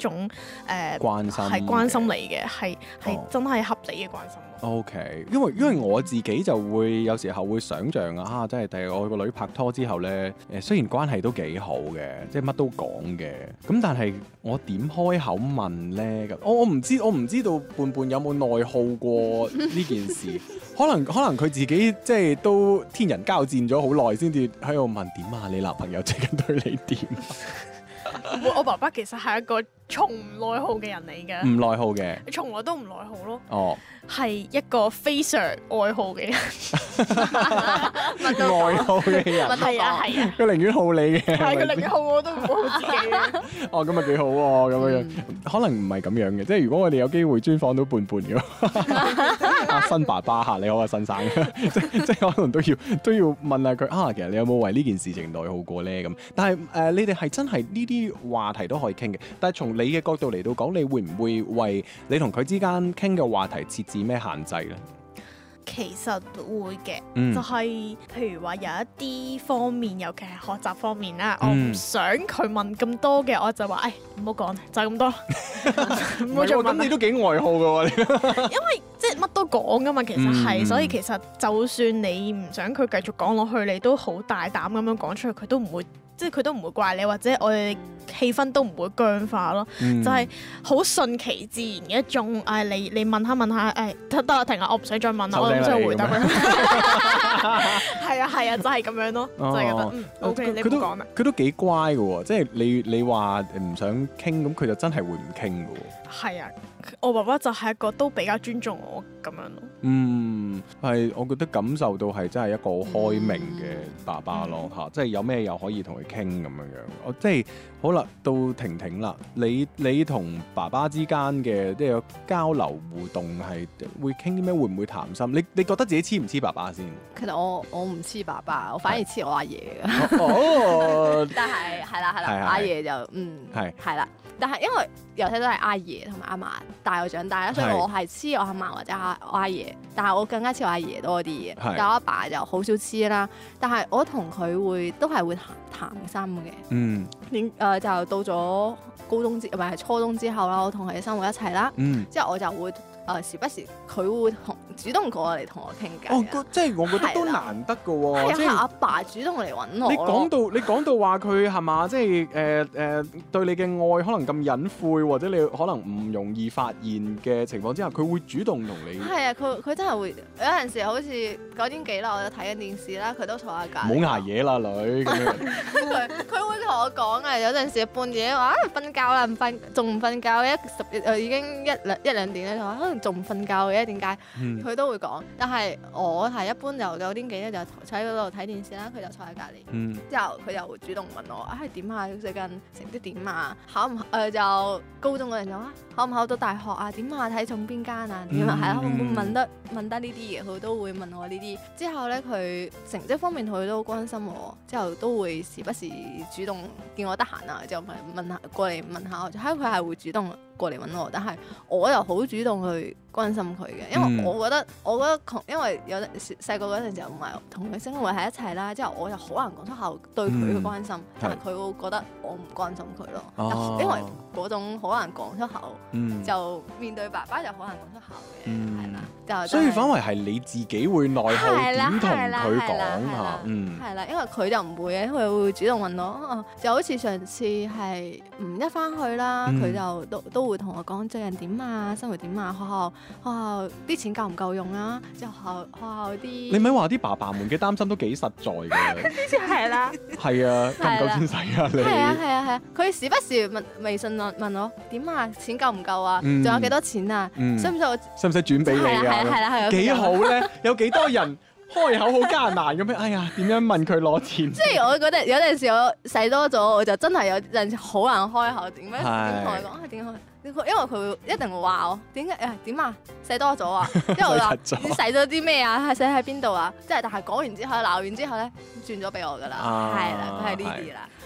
種關心係關心你嘅，係真係合理嘅關心。 OK，因為我自己就會有時候會想像啊，真係第日我個女拍拖之後咧，雖然關係都幾好嘅，即係乜都講嘅，咁但係我點開口問咧？咁我唔知道伴伴有冇內耗過呢件事？可能佢自己即係都天人交戰咗好耐，先至喺度問點啊？你男朋友最近對你點？ 我爸爸其實係一個從唔內耗嘅人嚟嘅， 唔內耗嘅， 從來都唔內耗咯。 哦， 係一個非常愛好嘅人， 愛好嘅人， 係啊， 佢寧願好你嘅， 係佢寧願好我都唔會好自己嘅。 哦，咁啊幾好喎，咁樣可能唔係咁樣嘅，即係如果我哋有機會專訪到伴伴嘅，新爸爸嚇你好啊，新生，即係可能都要問下佢啊，其實你有冇為呢件事情內耗過咧？咁，但係你哋係真係呢啲話題都可以傾嘅，但係從你嘅角度嚟到講，你會唔會為你同佢之間傾嘅話題設置咩限制咧？ 其實會嘅，就係譬如話有一啲方面，尤其係學習方面啦，我唔想佢問咁多嘅，我就話唔好講，就係咁多，唔好再問。 咁你都幾愛好㗎喎， 因為即係乜都講噶嘛，其實係，所以其實就算你唔想佢繼續講落去，你都好大膽咁樣講出去，佢都唔會。即係佢都唔會怪你，或者我哋氣氛都唔會僵化咯，就係好順其自然嘅一種。你問下，得啦，停啦，我唔想再問啦，我唔想回答佢。係啊，就係咁樣咯，就係覺得OK，你唔講啦。 佢都幾乖嘅喎，即係你話唔想傾，咁佢就真係會唔傾嘅喎。 係啊，我爸爸就係一個都比較尊重我咁樣咯。 係，我覺得感受到係真係一個好開明嘅爸爸咯嚇，即係有咩又可以同佢傾咁樣樣。即係好啦，到婷婷啦，你同爸爸之間嘅即係交流互動係會傾啲咩？會唔會談心？你覺得自己黐唔黐爸爸先？ 其實我唔黐爸爸，我反而黐我阿爺嘅。但係係啦，阿爺就係啦。但係因為由細都係阿爺同埋阿嫲帶我長大啦，所以我係黐我阿嫲或者我阿爺，但係我更加黐我阿爺多啲嘅。但我阿爸就好少黐啦。但係我同佢都係會談心嘅。就到咗高中唔係初中之後啦，我同佢哋生活一齊啦。之後我就會時不時佢會主動過嚟同我傾偈。 即係我覺得都難得㗎喎。 係阿爸主動嚟揾我。 你講到話佢係嘛？即係對你嘅愛可能咁隱晦，或者你可能唔容易發現嘅情況之下，佢會主動同你。 係啊，佢真係會有陣時好似9點幾啦，我就睇緊電視啦，佢都坐喺隔離。 唔好捱夜啦，女。 佢會同我講啊，有陣時半夜話瞓覺啦，仲唔瞓覺？已經一兩點咧，就話可能仲唔瞓覺嘅，點解？佢都會講。但係我係一般就9點幾咧，就坐喺嗰度睇電視啦，佢就坐喺隔離。之後佢就會主動問我點啊？最近成績點啊？考唔就高中嗰陣就考唔考到大學啊？點啊？睇中邊間啊？點啊？係啦，會問得呢啲嘢，佢都會問我呢啲。之後咧，佢成績方面佢都關心我，之後都會時不時主動見我得閒啊，之後過嚟問下我。佢係會主動過嚟揾我，但係我又好主動去關心佢嘅，因為我覺得因為有細個嗰陣時候唔係同佢生活喺一齊啦，之後我又好難講出口對佢嘅關心，但係佢會覺得我唔關心佢咯，因為嗰種好難講出口，就面對爸爸就好難講出口嘅，係啦， 所以反為係你自己會內耗點同佢講嚇， 係啦，因為佢就唔會嘅，佢會主動問我，就好似上次係一返去啦，佢就都會同我講最近點啊，生活點啊，學校啲錢夠唔夠用啊？之後學校啲你咪話啲爸爸們嘅擔心都幾實在嘅， 係啦， 係啊，夠唔夠錢使啊？你係啊，佢時不時問微信問我點啊，錢夠唔夠啊？仲有幾多錢啊？使唔使轉俾你啊？ 係幾好咧？有幾多人開口好艱難咁樣？哎呀，點樣問佢攞錢？ 即係我覺得有陣時我使多咗，我就真係有陣時好難開口，點樣同佢講點開？因為佢一定會話我點啊使多咗啊，因為我話你使咗啲咩啊，係使喺邊度啊？即係但係講完之後鬧完之後咧，轉咗俾我噶啦，係啦，佢係呢啲啦。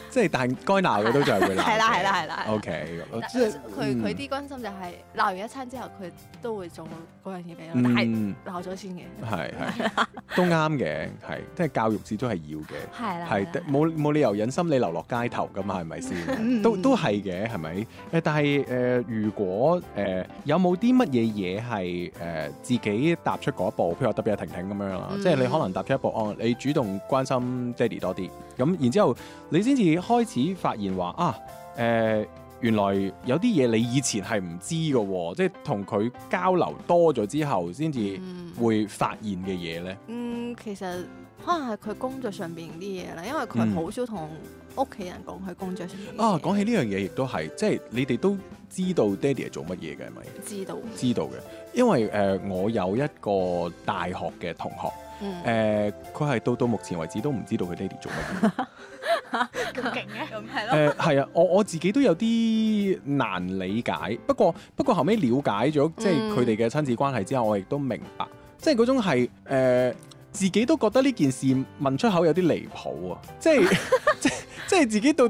即係但係該鬧嘅都仲係會鬧嘅。 係啦係啦係啦。 OK， 但即係佢啲關心就係鬧完一餐之後，佢都會做嗰樣嘢俾我，但係鬧咗先嘅。 係都啱嘅，係即係教育始終係要嘅。 係啦， 係冇理由忍心你流落街頭㗎嘛，係咪先？都係嘅，係咪？但係如果有冇啲乜嘢嘢係自己踏出嗰一步？譬如話特別係婷婷咁樣啦，即係你可能踏出一步，你主動關心爹哋多啲，咁然之後你先至開始發現話啊原來有啲嘢你以前係唔知嘅喎，即係同佢交流多咗之後先至會發現嘅嘢咧。 其實可能係佢工作上邊啲嘢啦，因為佢好少同屋企人講佢工作上邊。 講起呢樣嘢，亦都係，即係你哋都知道爹哋係做乜嘢嘅，係咪？知道嘅，因為我有一個大學嘅同學，佢係到目前為止都唔知道佢爹哋做乜嘢。 咁勁嘅， 咁係咯。 係啊，我自己都有啲難理解，不過後尾了解咗即係佢哋嘅親子關係之後，我亦都明白，即係嗰種係自己都覺得呢件事問出口有啲離譜啊！即係自己到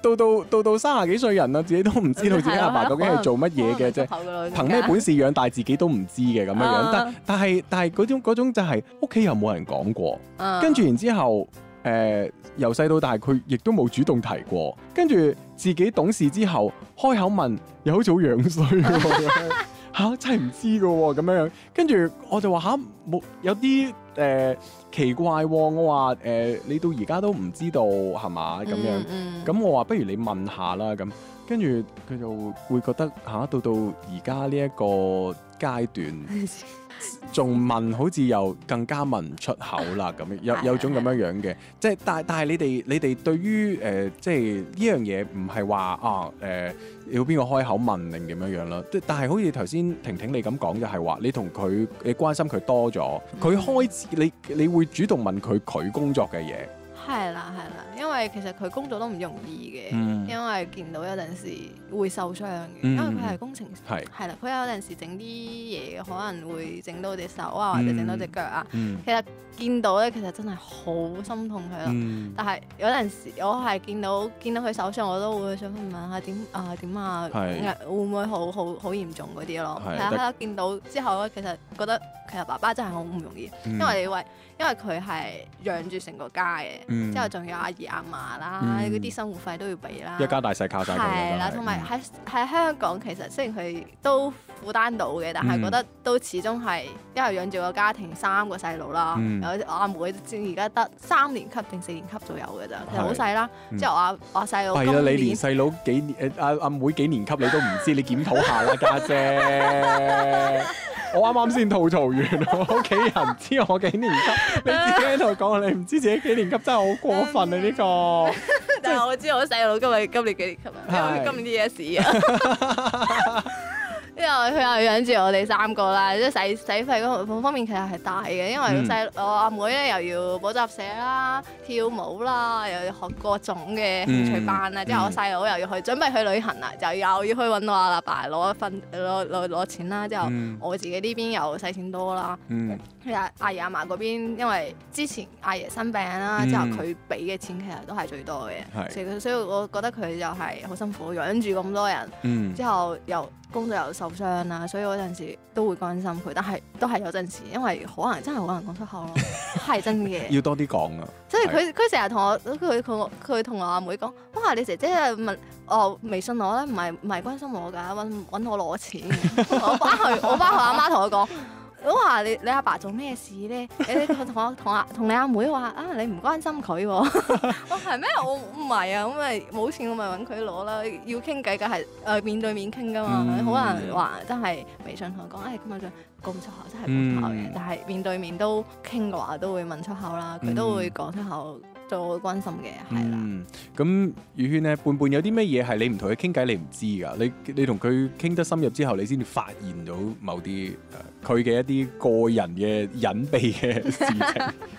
30幾歲人啦，自己都唔知道自己阿爸究竟係做乜嘢嘅啫，憑咩本事養大自己都唔知嘅咁樣樣。但係嗰種就係屋企又冇人講過，跟住然之後由細到大佢亦都冇主動提過，跟住自己懂事之後開口問，又好似好樣衰喎，真係唔知㗎喎咁樣樣。跟住我就話冇有啲奇怪喎，我話你到而家都唔知道係嘛咁樣，咁我話不如你問下啦咁，跟住佢就會覺得到而家呢一個階段。仲問好似又更加問唔出口啦，咁有種咁樣樣嘅，即係但係你哋對於即係呢樣嘢唔係話要邊個開口問定點樣樣啦？但係好似頭先婷婷你咁講就係話，你同佢你關心佢多咗，佢開始你會主動問佢工作嘅嘢。 係啦，因為其實佢工作都唔容易嘅，因為見到有陣時會受傷嘅，因為佢係工程師，係啦，佢有陣時整啲嘢可能會整到隻手啊，或者整到隻腳啊，其實見到咧，其實真係好心痛佢咯。但係有陣時我係見到佢手傷，我都會想問下點啊，會唔會好嚴重嗰啲咯？係啊，見到之後咧，其實覺得其實爸爸真係好唔容易，因為佢係養住成個家嘅，之後仲有阿爺阿嫲啦，嗰啲生活費都要俾啦， 一家大細靠晒佢。 係啦，同埋喺香港其實雖然佢都負擔到嘅，但係覺得都始終係因為養住個家庭3個細路啦，有阿妹而家得3年級定4年級左右嘅咋，其實好細啦。之後我細佬係啦，你連細佬阿妹幾年級你都唔知，你檢討下啦，家姐。我啱啱先吐槽完，我屋企人知我幾年級，你自己喺度講，你唔知自己幾年級，真係好過分啊！呢個， 但係我知我細佬今年幾年級啊？因為今年 DSE 啊。因為佢又養住我哋3個啦，即係使費嗰方面其實係大嘅，因為我阿妹咧又要補習社啦、跳舞啦，又要學各種嘅興趣班啦，之後我細佬又要去準備去旅行啦，就又要去揾我阿爸攞錢啦，之後我自己呢邊又使錢多啦。其實阿爺阿嫲嗰邊，因為之前阿爺生病啦，之後佢俾嘅錢其實都係最多嘅，所以我覺得佢就係好辛苦養住咁多人，之後又工作又受傷啦，所以嗰陣時都會關心佢，但係都係有陣時，因為可能真係好難講出口咯，係真嘅。 要多啲講啊！ 即係佢成日同佢同我阿妹講，哇！你姐姐問微信我咧，唔係關心我㗎，揾我攞錢。我爸佢阿媽同我講。我話你阿爸做咩事咧？你同你阿妹話你唔關心佢喎。我係咩？我唔係啊，咁咪冇錢我咪揾佢攞啦。要傾偈梗係面對面傾噶嘛，好難話真係微信同佢講，今日講唔出口，真係講唔出口嘅。但係面對面都傾嘅話，都會問出口啦，佢都會講出口。做關心嘅係啦。 咁宇軒咧，伴有啲咩嘢係你唔同佢傾偈你唔知㗎？你同佢傾得深入之後，你先至發現到某啲佢嘅一啲個人嘅隱秘嘅事情。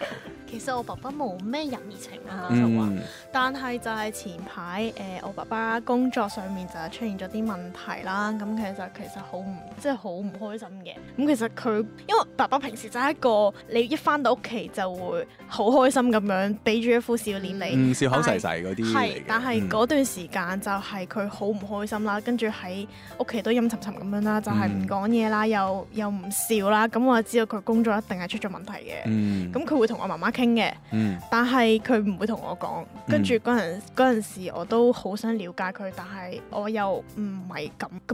其實我爸爸冇咩人兒情啊， 嗯就話，但係就係前排我爸爸工作上面就係出現咗啲問題啦。咁其實好唔即係好唔開心嘅。咁其實佢因為爸爸平時就係一個你一翻到屋企就會好開心咁樣俾住一副笑臉你， 笑口噬噬嗰啲嚟係嘅， 但係嗰段時間就係佢好唔開心啦，跟住喺屋企都陰沉沉咁樣啦，就係唔講嘢啦，又唔笑啦。咁我就知道佢工作一定係出咗問題嘅。咁佢會同我媽媽傾嘅，但係佢唔會同我講。跟住嗰陣時，我都好想了解佢，但係我又唔係咁